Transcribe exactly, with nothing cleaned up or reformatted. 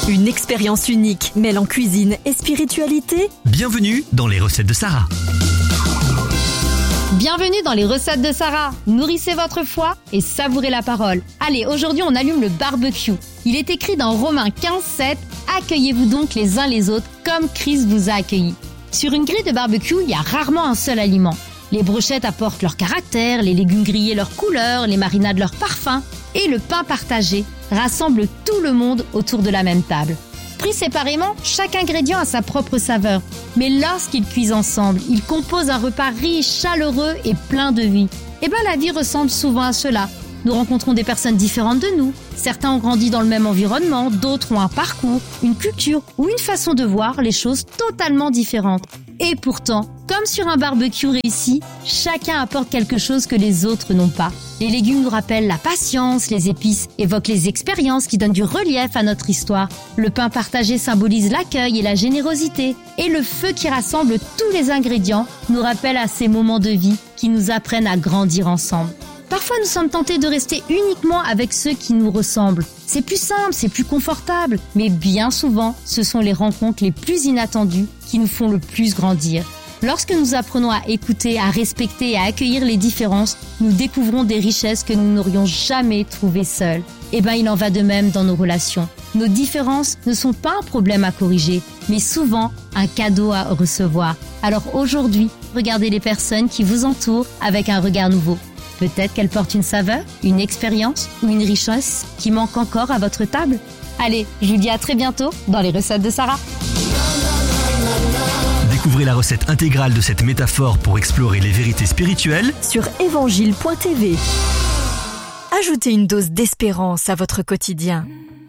Une expérience unique mêlant cuisine et spiritualité. Bienvenue dans les recettes de Sarah. Bienvenue dans les recettes de Sarah. Nourrissez votre foi et savourez la parole. Allez, aujourd'hui on allume le barbecue. Il est écrit dans Romains quinze sept, accueillez-vous donc les uns les autres comme Christ vous a accueillis. Sur une grille de barbecue, il y a rarement un seul aliment. Les brochettes apportent leur caractère, les légumes grillés leur couleur, les marinades leur parfum et le pain partagé rassemble tout le monde autour de la même table. Pris séparément, chaque ingrédient a sa propre saveur. Mais lorsqu'ils cuisent ensemble, ils composent un repas riche, chaleureux et plein de vie. Et bien la vie ressemble souvent à cela. Nous rencontrons des personnes différentes de nous. Certains ont grandi dans le même environnement, d'autres ont un parcours, une culture ou une façon de voir les choses totalement différentes. Et pourtant, comme sur un barbecue réussi, chacun apporte quelque chose que les autres n'ont pas. Les légumes nous rappellent la patience, les épices évoquent les expériences qui donnent du relief à notre histoire. Le pain partagé symbolise l'accueil et la générosité. Et le feu qui rassemble tous les ingrédients nous rappelle à ces moments de vie qui nous apprennent à grandir ensemble. Parfois, nous sommes tentés de rester uniquement avec ceux qui nous ressemblent. C'est plus simple, c'est plus confortable. Mais bien souvent, ce sont les rencontres les plus inattendues qui nous font le plus grandir. Lorsque nous apprenons à écouter, à respecter et à accueillir les différences, nous découvrons des richesses que nous n'aurions jamais trouvées seuls. Et ben, il en va de même dans nos relations. Nos différences ne sont pas un problème à corriger, mais souvent un cadeau à recevoir. Alors aujourd'hui, regardez les personnes qui vous entourent avec un regard nouveau. Peut-être qu'elles portent une saveur, une expérience ou une richesse qui manque encore à votre table. Allez, je vous dis à très bientôt dans les recettes de Sarah. Découvrez la recette intégrale de cette métaphore pour explorer les vérités spirituelles Sur évangile point t v. Ajoutez une dose d'espérance à votre quotidien.